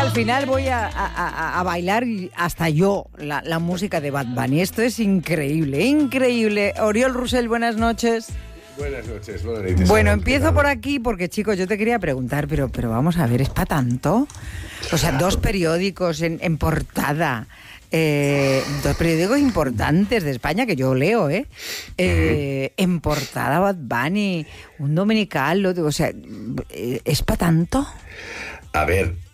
al final voy a bailar hasta yo la música de Bad Bunny. Esto es increíble, increíble. Oriol Rosell, buenas noches. Buenas noches, buenas noches. Bueno, empiezo por aquí porque, chicos, yo te quería preguntar, pero vamos a ver, ¿es para tanto? O sea, 2 periódicos en portada, 2 periódicos importantes de España que yo leo, en portada Bad Bunny, un dominical, o sea, ¿es para tanto? A ver,